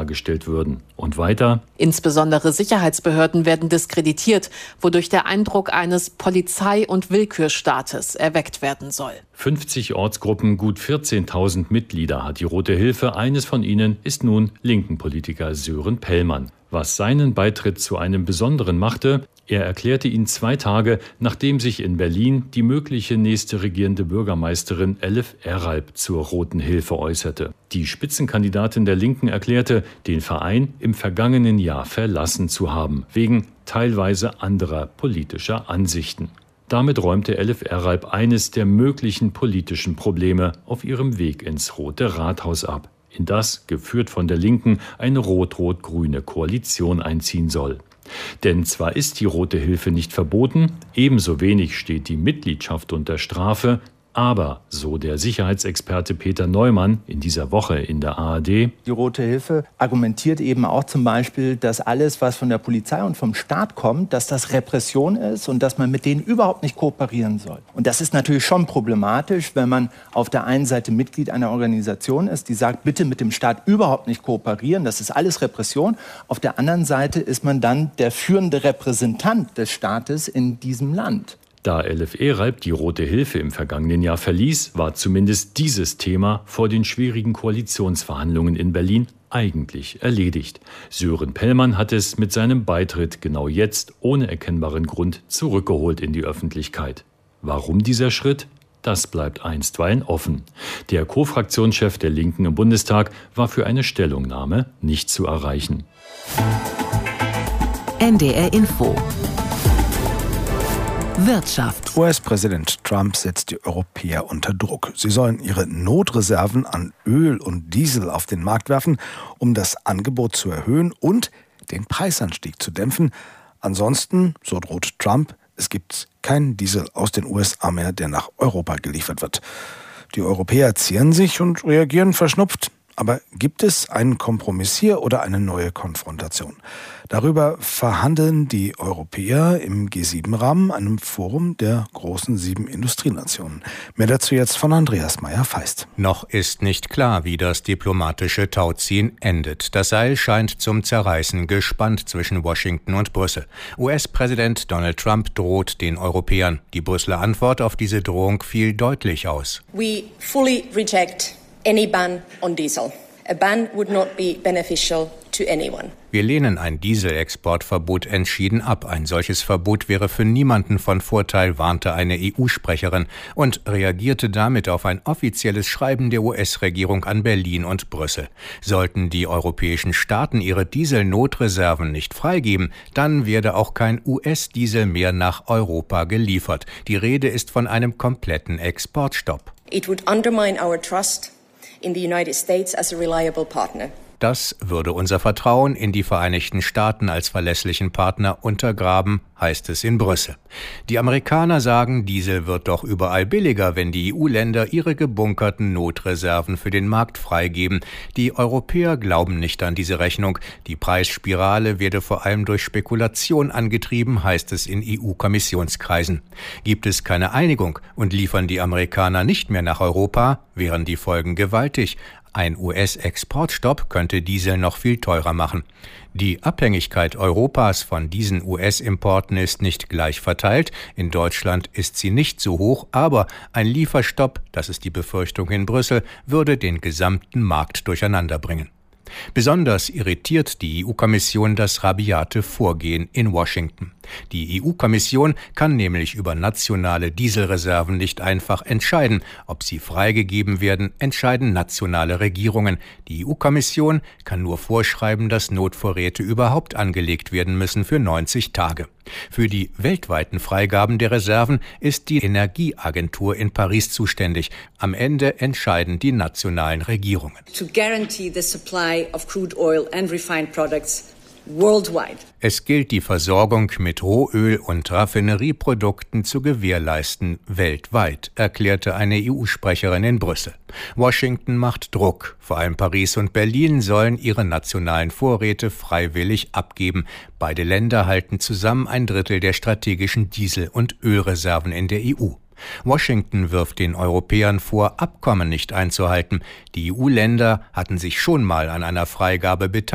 dargestellt würden. Und weiter: Insbesondere Sicherheitsbehörden werden diskreditiert, wodurch der Eindruck eines Polizei- und Willkürstaates erweckt werden soll. 50 Ortsgruppen, gut 14.000 Mitglieder hat die Rote Hilfe. Eines von ihnen ist nun Linken-Politiker Sören Pellmann. Was seinen Beitritt zu einem Besonderen machte: Er erklärte ihn 2 Tage, nachdem sich in Berlin die mögliche nächste regierende Bürgermeisterin Elif Eralp zur Roten Hilfe äußerte. Die Spitzenkandidatin der Linken erklärte, den Verein im vergangenen Jahr verlassen zu haben, wegen teilweise anderer politischer Ansichten. Damit räumte Elif Eralp eines der möglichen politischen Probleme auf ihrem Weg ins Rote Rathaus ab, in das, geführt von der Linken, eine rot-rot-grüne Koalition einziehen soll. Denn zwar ist die Rote Hilfe nicht verboten, ebenso wenig steht die Mitgliedschaft unter Strafe, aber, so der Sicherheitsexperte Peter Neumann in dieser Woche in der ARD: Die Rote Hilfe argumentiert eben auch zum Beispiel, dass alles, was von der Polizei und vom Staat kommt, dass das Repression ist und dass man mit denen überhaupt nicht kooperieren soll. Und das ist natürlich schon problematisch, wenn man auf der einen Seite Mitglied einer Organisation ist, die sagt, bitte mit dem Staat überhaupt nicht kooperieren, das ist alles Repression. Auf der anderen Seite ist man dann der führende Repräsentant des Staates in diesem Land. Da Elif Eralp die Rote Hilfe im vergangenen Jahr verließ, war zumindest dieses Thema vor den schwierigen Koalitionsverhandlungen in Berlin eigentlich erledigt. Sören Pellmann hat es mit seinem Beitritt genau jetzt ohne erkennbaren Grund zurückgeholt in die Öffentlichkeit. Warum dieser Schritt? Das bleibt einstweilen offen. Der Co-Fraktionschef der Linken im Bundestag war für eine Stellungnahme nicht zu erreichen. NDR Info Wirtschaft. US-Präsident Trump setzt die Europäer unter Druck. Sie sollen ihre Notreserven an Öl und Diesel auf den Markt werfen, um das Angebot zu erhöhen und den Preisanstieg zu dämpfen. Ansonsten, so droht Trump, es gibt keinen Diesel aus den USA mehr, der nach Europa geliefert wird. Die Europäer zieren sich und reagieren verschnupft. Aber gibt es einen Kompromiss hier oder eine neue Konfrontation? Darüber verhandeln die Europäer im G7-Rahmen, einem Forum der großen 7 Industrienationen. Mehr dazu jetzt von Andreas Meyer-Feist. Noch ist nicht klar, wie das diplomatische Tauziehen endet. Das Seil scheint zum Zerreißen gespannt zwischen Washington und Brüssel. US-Präsident Donald Trump droht den Europäern. Die Brüsseler Antwort auf diese Drohung fiel deutlich aus. We fully reject any ban on diesel. A ban would not be beneficial to anyone. Wir lehnen ein Dieselexportverbot entschieden ab. Ein solches Verbot wäre für niemanden von Vorteil, warnte eine EU-Sprecherin und reagierte damit auf ein offizielles Schreiben der US-Regierung an Berlin und Brüssel. Sollten die europäischen Staaten ihre Dieselnotreserven nicht freigeben, dann werde auch kein US-Diesel mehr nach Europa geliefert. Die Rede ist von einem kompletten Exportstopp. It would undermine our trust in the United States as a reliable partner. Das würde unser Vertrauen in die Vereinigten Staaten als verlässlichen Partner untergraben, heißt es in Brüssel. Die Amerikaner sagen, Diesel wird doch überall billiger, wenn die EU-Länder ihre gebunkerten Notreserven für den Markt freigeben. Die Europäer glauben nicht an diese Rechnung. Die Preisspirale werde vor allem durch Spekulation angetrieben, heißt es in EU-Kommissionskreisen. Gibt es keine Einigung und liefern die Amerikaner nicht mehr nach Europa, wären die Folgen gewaltig. Ein US-Exportstopp könnte Diesel noch viel teurer machen. Die Abhängigkeit Europas von diesen US-Importen ist nicht gleich verteilt. In Deutschland ist sie nicht so hoch, aber ein Lieferstopp, das ist die Befürchtung in Brüssel, würde den gesamten Markt durcheinanderbringen. Besonders irritiert die EU-Kommission das rabiate Vorgehen in Washington. Die EU-Kommission kann nämlich über nationale Dieselreserven nicht einfach entscheiden. Ob sie freigegeben werden, entscheiden nationale Regierungen. Die EU-Kommission kann nur vorschreiben, dass Notvorräte überhaupt angelegt werden müssen für 90 Tage. Für die weltweiten Freigaben der Reserven ist die Energieagentur in Paris zuständig. Am Ende entscheiden die nationalen Regierungen. To guarantee the supply of crude oil and refined products worldwide. Es gilt, die Versorgung mit Rohöl und Raffinerieprodukten zu gewährleisten, weltweit, erklärte eine EU-Sprecherin in Brüssel. Washington macht Druck. Vor allem Paris und Berlin sollen ihre nationalen Vorräte freiwillig abgeben. Beide Länder halten zusammen 1/3 der strategischen Diesel- und Ölreserven in der EU. Washington wirft den Europäern vor, Abkommen nicht einzuhalten. Die EU-Länder hatten sich schon mal an einer Freigabe beteiligt.